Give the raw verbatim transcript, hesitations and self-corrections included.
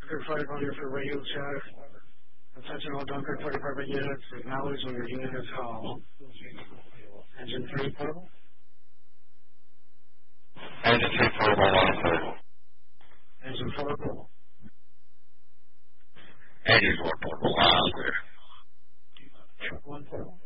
Good Fire Department for radio check. Attention all Dunkirk Fire Department units. Acknowledge when your unit is called. Engine three portable. Engine three portable, one four. Engine four portable. Engine four portable, one clear. Truck one portable.